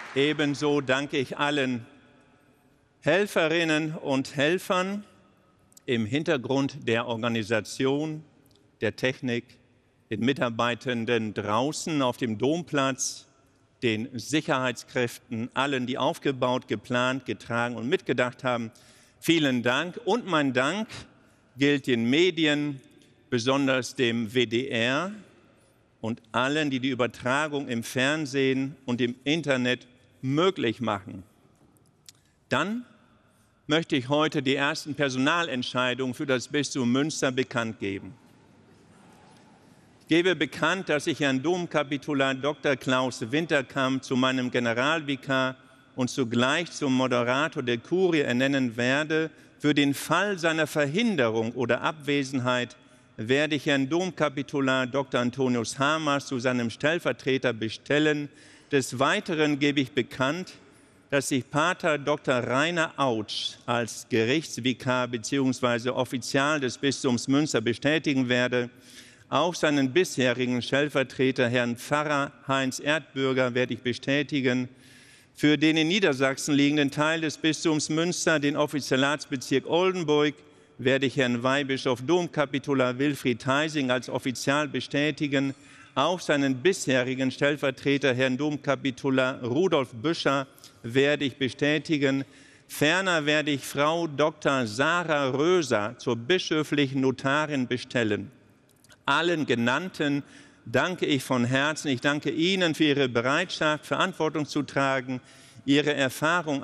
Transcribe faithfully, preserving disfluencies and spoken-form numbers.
Ebenso danke ich allen Helferinnen und Helfern im Hintergrund der Organisation, der Technik, den Mitarbeitenden draußen auf dem Domplatz, den Sicherheitskräften, allen, die aufgebaut, geplant, getragen und mitgedacht haben. Vielen Dank. Und mein Dank gilt den Medien, besonders dem W D R und allen, die die Übertragung im Fernsehen und im Internet möglich machen. Dann möchte ich heute die ersten Personalentscheidungen für das Bistum Münster bekannt geben. Ich gebe bekannt, dass ich Herrn Domkapitular Doktor Klaus Winterkamp zu meinem Generalvikar und zugleich zum Moderator der Kurie ernennen werde. Für den Fall seiner Verhinderung oder Abwesenheit werde ich Herrn Domkapitular Doktor Antonius Hamers zu seinem Stellvertreter bestellen. Des Weiteren gebe ich bekannt, dass ich Pater Doktor Rainer Autsch als Gerichtsvikar bzw. Offizial des Bistums Münster bestätigen werde. Auch seinen bisherigen Stellvertreter, Herrn Pfarrer Heinz Erdbürger, werde ich bestätigen. Für den in Niedersachsen liegenden Teil des Bistums Münster, den Offizialatsbezirk Oldenburg, werde ich Herrn Weihbischof Domkapitular Wilfried Heising als Offizial bestätigen. Auch seinen bisherigen Stellvertreter, Herrn Domkapitular Rudolf Büscher, werde ich bestätigen. Ferner werde ich Frau Doktor Sarah Röser zur bischöflichen Notarin bestellen. Allen Genannten danke ich von Herzen. Ich danke Ihnen für Ihre Bereitschaft, Verantwortung zu tragen, Ihre Erfahrung